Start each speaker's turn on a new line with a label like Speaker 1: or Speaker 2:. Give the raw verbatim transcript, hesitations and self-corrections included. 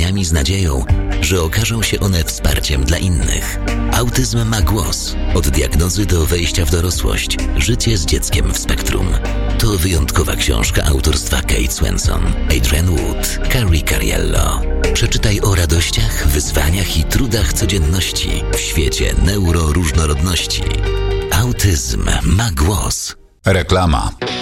Speaker 1: historiami z nadzieją, że okażą się one wsparciem dla innych. Autyzm ma głos. Od diagnozy do wejścia w dorosłość. Życie z dzieckiem w spektrum. To wyjątkowa książka autorstwa Kate Swenson, Adrian Wood, Carrie Cariello. Przeczytaj o radościach, wyzwaniach i trudach codzienności w świecie neuroróżnorodności. Autyzm ma głos.
Speaker 2: Reklama.